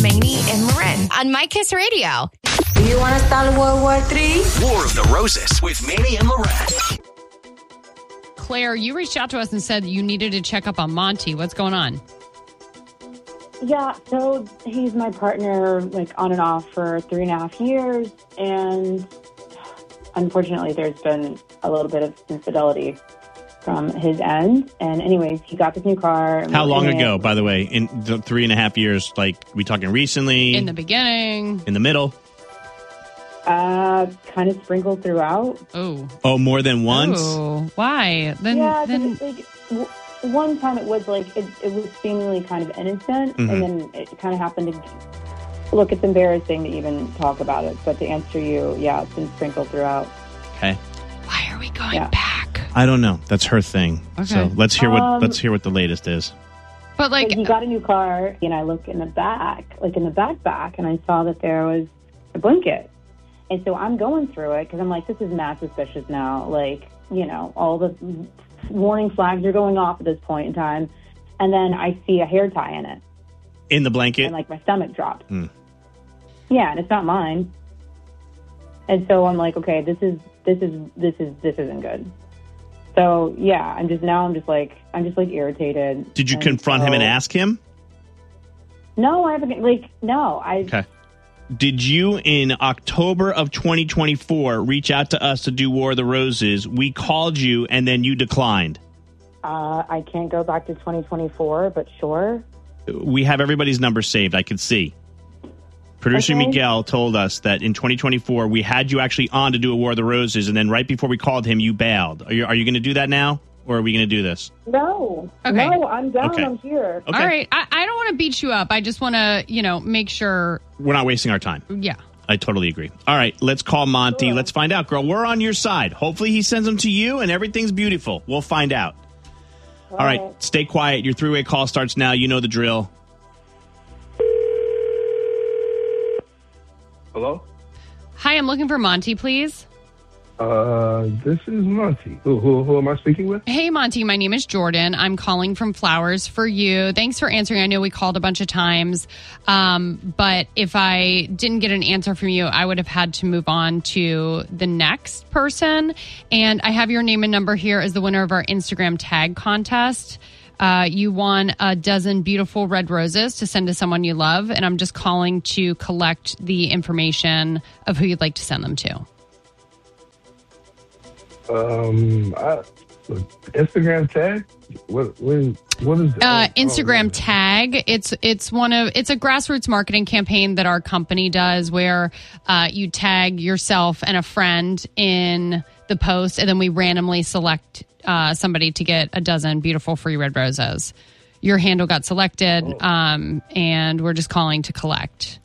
Maney and Loren on My Kiss Radio. Do you want to start World War III? War of the Roses with Maney and Loren. Claire, you reached out to us and said you needed to check up on Monty. What's going on? Yeah, so he's my partner, like, on and off for 3.5 years, and unfortunately there's been a little bit of infidelity from his end. And anyways, he got this new car. How long ago, by the way? In the 3.5 years, like, we talking recently? In the beginning? In the middle? Kind of sprinkled throughout. Oh, more than once? Oh, why? Then like, one time it was like, it was seemingly kind of innocent, and then it kind of happened to, look, it's embarrassing to even talk about it, but to answer you, yeah, it's been sprinkled throughout. Okay. Why are we going back? I don't know. That's her thing. Okay. So let's hear what the latest is. But like, so he got a new car, and I look in the back, like in the back, and I saw that there was a blanket. And so I'm going through it because I'm like, this is mad suspicious now. Like, you know, all the warning flags are going off at this point in time. And then I see a hair tie in it. In the blanket? And like my stomach dropped. Yeah, and it's not mine. And so I'm like, okay, this isn't good. So yeah, I'm just like irritated. Did you confront him and ask him? No, I haven't. Okay. Did you, in October of 2024, reach out to us to do War of the Roses? We called you, and then you declined. I can't go back to 2024, but sure. We have everybody's number saved, I could see. Producer Miguel told us that in 2024, we had you actually on to do a War of the Roses, and then right before we called him, you bailed. Are you going to do that now, or are we going to do this? No. Okay. No, I'm down. Okay. I'm here. Okay. All right. I don't want to beat you up. I just want to, make sure. We're not wasting our time. Yeah. I totally agree. All right, let's call Monty. Sure. Let's find out, girl. We're on your side. Hopefully he sends them to you and everything's beautiful. We'll find out. All right, stay quiet. Your three-way call starts now. You know the drill. Hello? Hi, I'm looking for Monty, please. This is Monty. Who am I speaking with? Hey, Monty, my name is Jordan. I'm calling from Flowers for You. Thanks for answering. I know we called a bunch of times, but if I didn't get an answer from you, I would have had to move on to the next person. And I have your name and number here as the winner of our Instagram tag contest. You won a dozen beautiful red roses to send to someone you love, and I'm just calling to collect the information of who you'd like to send them to. Instagram tag? What is that? Instagram tag. It's a grassroots marketing campaign that our company does where you tag yourself and a friend in the post, and then we randomly select somebody to get a dozen beautiful free red roses. Your handle got selected, and we're just calling to collect.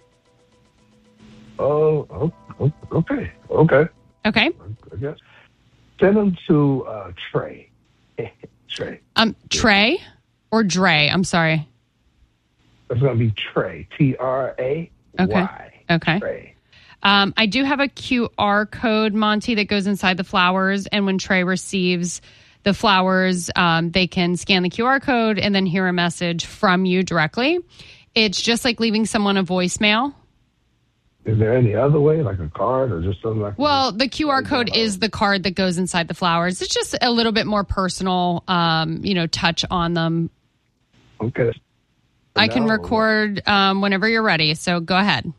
Oh, okay. Okay. I guess. Send them to Trey. Trey. Trey or Dre? I'm sorry. It's going to be Trey. Tray. Okay. Trey. I do have a QR code, Monty, that goes inside the flowers. And when Trey receives the flowers, they can scan the QR code and then hear a message from you directly. It's just like leaving someone a voicemail. Is there any other way, like a card or just something like that? Well, the QR code is the card that goes inside the flowers. It's just a little bit more personal, touch on them. Okay. I can record whenever you're ready, so go ahead.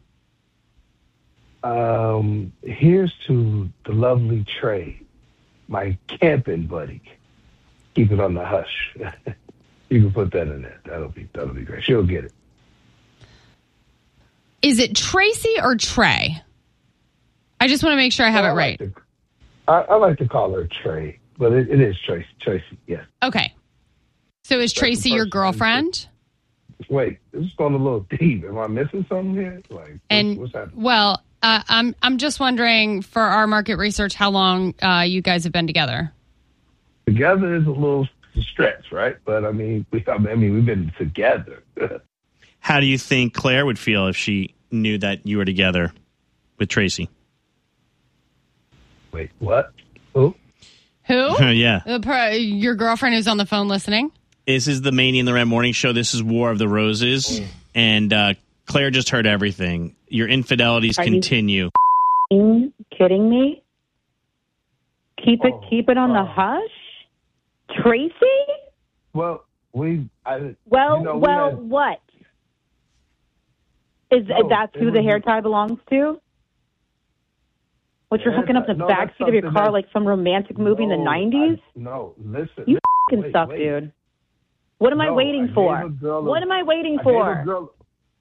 Here's to the lovely Trey, my camping buddy. Keep it on the hush. You can put that in there. That'll be great. She'll get it. Is it Tracy or Trey? I just want to make sure I have it right. I like to call her Trey, but it is Tracy. Tracy, yes. Okay. So is Tracy your girlfriend? Wait, this is going a little deep. Am I missing something here? What's happening? Well, I'm just wondering, for our market research, how long you guys have been together. Together is a little stretch, right? But we've been together. How do you think Claire would feel if she knew that you were together with Tracy? Wait, what? Who? Yeah. Your girlfriend who's on the phone listening? This is the Maney and the Red Morning Show. This is War of the Roses. And Claire just heard everything. Your infidelities continue. You kidding me? Keep it on the hush, Tracy. Well, what? Is that's who the hair tie belongs to? What, you're hooking up in the backseat of your car like some romantic movie in the 90s? Listen. You fucking suck, dude. What am I waiting for? What am I waiting for?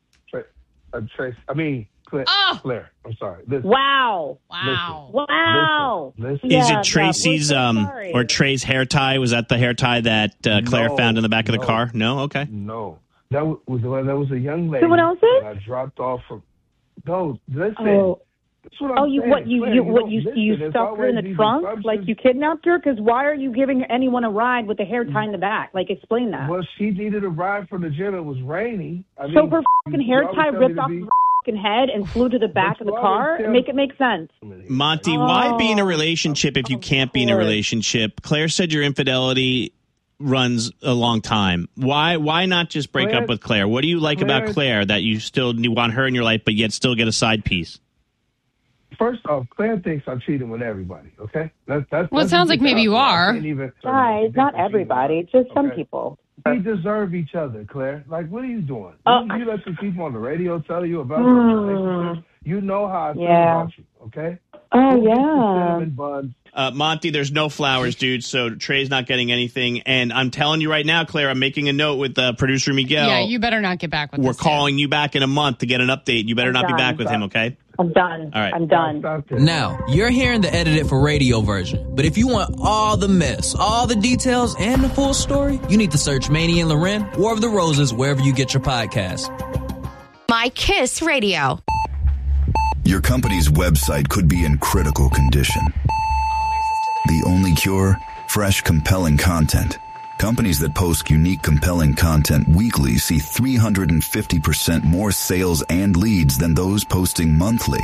Claire, I'm sorry. Listen. Wow. Listen. Is it Tracy's or Trey's hair tie? Was that the hair tie that Claire found in the back of the car? No? Okay. No. That was a young lady. Someone else's? I dropped off from. No, listen. Oh. That's what I'm saying. You stuck her in the trunk like you kidnapped her? Because why are you giving anyone a ride with a hair tie in the back? Like, explain that. Well, she needed a ride from the gym. It was rainy. So her fucking hair tie ripped off her fucking head and flew to the back of the car? Make it make sense. Monty, why be in a relationship if you can't be in a relationship? Claire said your infidelity runs a long time. Why not just break up with Claire? What do you like about Claire that you still want her in your life but yet still get a side piece? First off, Claire thinks I'm cheating with everybody, okay? Well, it sounds like maybe you are. Guys, not everybody, just some people. We deserve each other, Claire. Like, what are you doing? You let some people on the radio tell you about your relationship. You know how I feel about you, okay? Oh, yeah. Monty, there's no flowers, dude, so Trey's not getting anything. And I'm telling you right now, Claire, I'm making a note with producer Miguel. Yeah, you better not get back with We're calling you back in a month to get an update. You better not be back with him, okay? I'm done. All right. I'm done. Now, you're hearing the edited for radio version. But if you want all the mess, all the details, and the full story, you need to search Manny and Loren, War of the Roses, wherever you get your podcasts. My Kiss Radio. Your company's website could be in critical condition. The only cure? Fresh, compelling content. Companies that post unique, compelling content weekly see 350% more sales and leads than those posting monthly.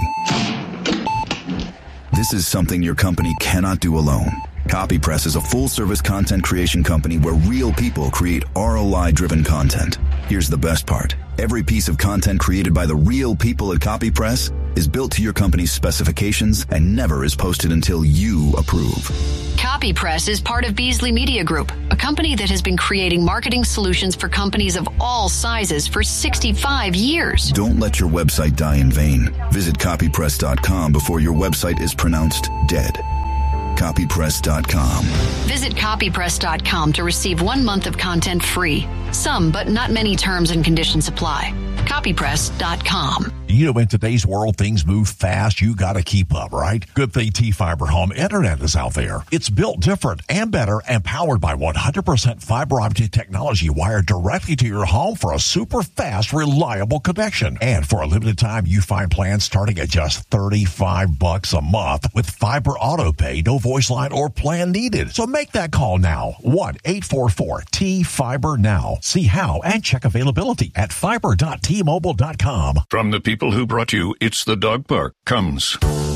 This is something your company cannot do alone. CopyPress is a full-service content creation company where real people create ROI-driven content. Here's the best part. Every piece of content created by the real people at CopyPress is built to your company's specifications and never is posted until you approve. CopyPress is part of Beasley Media Group, a company that has been creating marketing solutions for companies of all sizes for 65 years. Don't let your website die in vain. Visit copypress.com before your website is pronounced dead. Copypress.com. Visit copypress.com to receive 1 month of content free. Some, but not many terms and conditions apply. Copypress.com. You know, in today's world, things move fast. You got to keep up, right? Good thing T-Fiber Home Internet is out there. It's built different and better and powered by 100% fiber optic technology wired directly to your home for a super fast, reliable connection. And for a limited time, you find plans starting at just $35 a month with fiber auto pay, no voice line or plan needed. So make that call now. 1-844-T-Fiber now. See how and check availability at fiber.tmobile.com. From the people who brought you It's the Dog Park comes